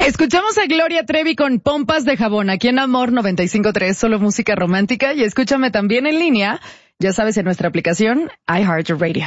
Escuchamos a Gloria Trevi con Pompas de Jabón, aquí en Amor 95.3, solo música romántica. Y escúchame también en línea, ya sabes, en nuestra aplicación iHeartRadio.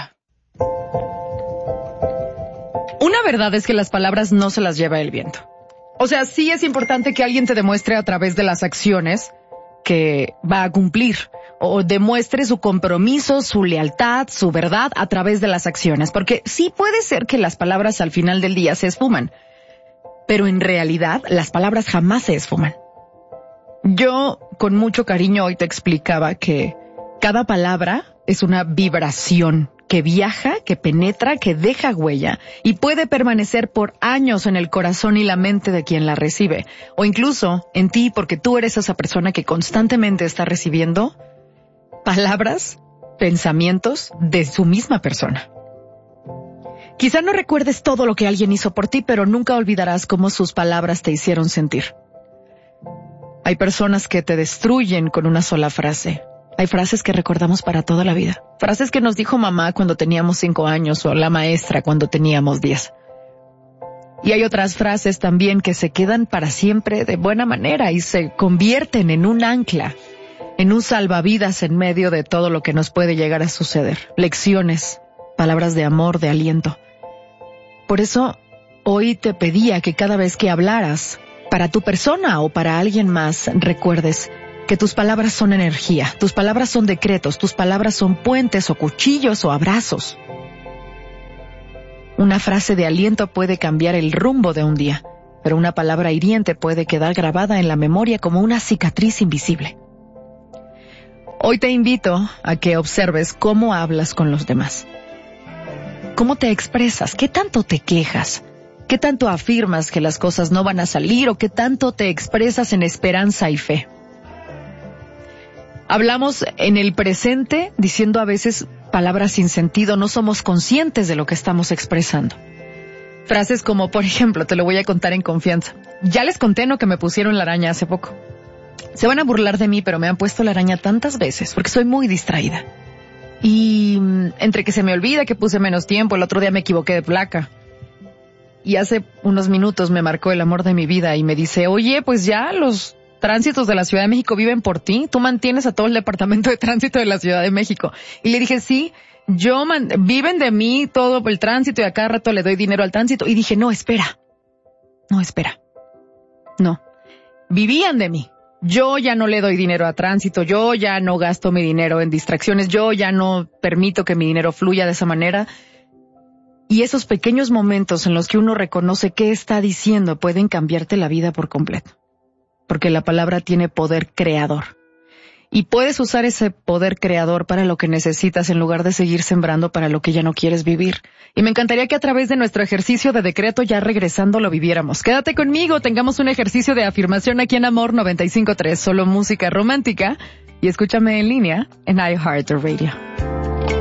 Una verdad es que las palabras no se las lleva el viento. O sea, sí es importante que alguien te demuestre a través de las acciones que va a cumplir, o demuestre su compromiso, su lealtad, su verdad a través de las acciones, porque sí puede ser que las palabras al final del día se esfuman, pero en realidad las palabras jamás se esfuman. Yo con mucho cariño hoy te explicaba que cada palabra es una vibración que viaja, que penetra, que deja huella y puede permanecer por años en el corazón y la mente de quien la recibe, o incluso en ti, porque tú eres esa persona que constantemente está recibiendo palabras, pensamientos de su misma persona. Quizá no recuerdes todo lo que alguien hizo por ti, pero nunca olvidarás cómo sus palabras te hicieron sentir. Hay personas que te destruyen con una sola frase. Hay frases que recordamos para toda la vida. Frases que nos dijo mamá cuando teníamos 5 años o la maestra cuando teníamos 10. Y hay otras frases también que se quedan para siempre de buena manera y se convierten en un ancla, en un salvavidas en medio de todo lo que nos puede llegar a suceder. Lecciones, palabras de amor, de aliento. Por eso, hoy te pedía que cada vez que hablaras para tu persona o para alguien más, recuerdes que tus palabras son energía, tus palabras son decretos, tus palabras son puentes o cuchillos o abrazos. Una frase de aliento puede cambiar el rumbo de un día, pero una palabra hiriente puede quedar grabada en la memoria como una cicatriz invisible. Hoy te invito a que observes cómo hablas con los demás. ¿Cómo te expresas? ¿Qué tanto te quejas? ¿Qué tanto afirmas que las cosas no van a salir o qué tanto te expresas en esperanza y fe? Hablamos en el presente diciendo a veces palabras sin sentido, no somos conscientes de lo que estamos expresando. Frases como, por ejemplo, te lo voy a contar en confianza. Ya les conté, ¿no?, que me pusieron la araña hace poco. Se van a burlar de mí, pero me han puesto la araña tantas veces porque soy muy distraída. Y entre que se me olvida que puse menos tiempo, el otro día me equivoqué de placa. Y hace unos minutos me marcó el amor de mi vida y me dice, oye, pues ya los tránsitos de la Ciudad de México viven por ti. Tú mantienes a todo el departamento de tránsito de la Ciudad de México. Y le dije, sí, viven de mí todo el tránsito y a cada rato le doy dinero al tránsito. Y dije, no, espera. No. Vivían de mí. Yo ya no le doy dinero a tránsito. Yo ya no gasto mi dinero en distracciones. Yo ya no permito que mi dinero fluya de esa manera. Y esos pequeños momentos en los que uno reconoce qué está diciendo pueden cambiarte la vida por completo. Porque la palabra tiene poder creador. Y puedes usar ese poder creador para lo que necesitas en lugar de seguir sembrando para lo que ya no quieres vivir. Y me encantaría que a través de nuestro ejercicio de decreto, ya regresando, lo viviéramos. Quédate conmigo, tengamos un ejercicio de afirmación aquí en Amor 95.3, solo música romántica. Y escúchame en línea en iHeartRadio.